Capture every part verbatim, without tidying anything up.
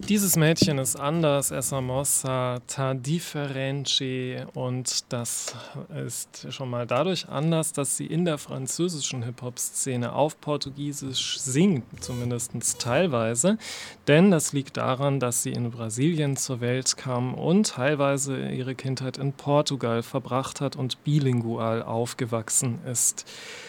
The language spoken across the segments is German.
Dieses Mädchen ist anders, essa mossa, ta differente und das ist schon mal dadurch anders, dass sie in der französischen Hip-Hop-Szene auf Portugiesisch singt, zumindest teilweise. Denn das liegt daran, dass sie in Brasilien zur Welt kam und teilweise ihre Kindheit in Portugal verbracht hat und bilingual aufgewachsen ist.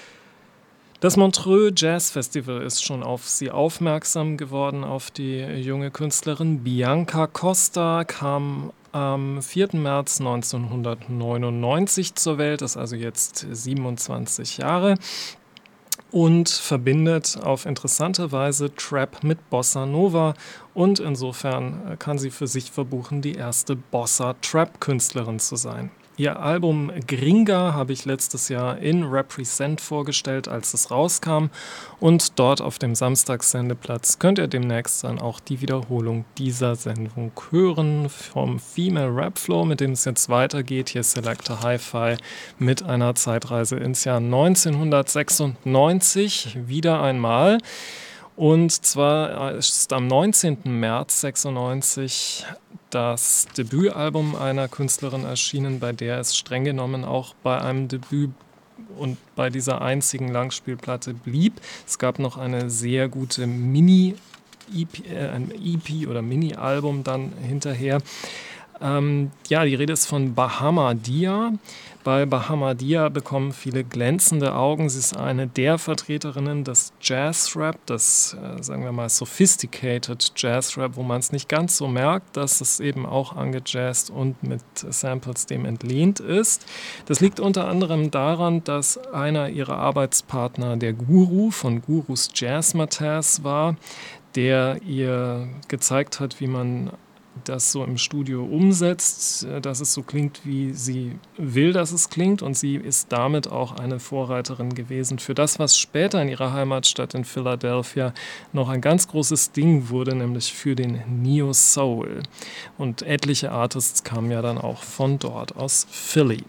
Das Montreux Jazz Festival ist schon auf sie aufmerksam geworden, auf die junge Künstlerin. Bianca Costa kam am vierten März neunzehnhundertneunundneunzig zur Welt, ist also jetzt siebenundzwanzig Jahre und verbindet auf interessante Weise Trap mit Bossa Nova und insofern kann sie für sich verbuchen, die erste Bossa-Trap-Künstlerin zu sein. Ihr Album Gringa habe ich letztes Jahr in Represent vorgestellt, als es rauskam. Und dort auf dem Samstagssendeplatz könnt ihr demnächst dann auch die Wiederholung dieser Sendung hören vom Female Rap Flow, mit dem es jetzt weitergeht. Hier Selector Hi-Fi mit einer Zeitreise ins Jahr neunzehnhundertsechsundneunzig, wieder einmal. Und zwar ist am neunzehnten März sechsundneunzig das Debütalbum einer Künstlerin erschienen, bei der es streng genommen auch bei einem Debüt und bei dieser einzigen Langspielplatte blieb. Es gab noch eine sehr gute Mini-E P, äh, ein E P oder Mini-Album dann hinterher. Ähm, ja, die Rede ist von Bahamadia. Bei Bahamadia bekommen viele glänzende Augen. Sie ist eine der Vertreterinnen des Jazzrap, des, äh, sagen wir mal, sophisticated Jazzrap, wo man es nicht ganz so merkt, dass es eben auch angejazzt und mit Samples dem entlehnt ist. Das liegt unter anderem daran, dass einer ihrer Arbeitspartner der Guru von Gurus Jazzmatazz war, der ihr gezeigt hat, wie man das so im Studio umsetzt, dass es so klingt, wie sie will, dass es klingt. Und sie ist damit auch eine Vorreiterin gewesen für das, was später in ihrer Heimatstadt in Philadelphia noch ein ganz großes Ding wurde, nämlich für den Neo Soul. Und etliche Artists kamen ja dann auch von dort, aus Philly.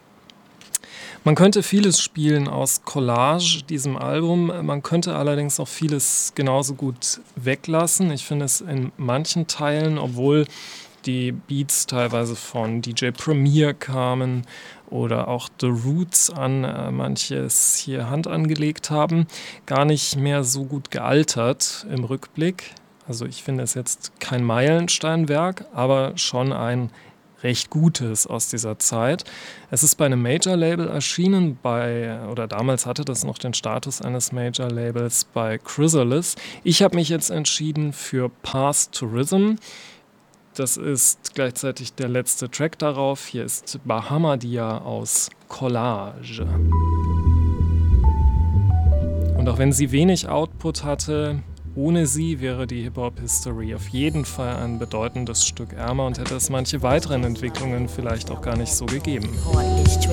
Man könnte vieles spielen aus Collage, diesem Album. Man könnte allerdings auch vieles genauso gut weglassen. Ich finde es in manchen Teilen, obwohl die Beats teilweise von D J Premier kamen oder auch The Roots an äh, manches hier Hand angelegt haben, gar nicht mehr so gut gealtert im Rückblick. Also ich finde es jetzt kein Meilensteinwerk, aber schon ein recht Gutes aus dieser Zeit. Es ist bei einem Major-Label erschienen, bei, oder damals hatte das noch den Status eines Major-Labels, bei Chrysalis. Ich habe mich jetzt entschieden für Past Tourism. Das ist gleichzeitig der letzte Track darauf. Hier ist Bahamadia aus Collage. Und auch wenn sie wenig Output hatte, ohne sie wäre die Hip-Hop-History auf jeden Fall ein bedeutendes Stück ärmer und hätte es manche weiteren Entwicklungen vielleicht auch gar nicht so gegeben.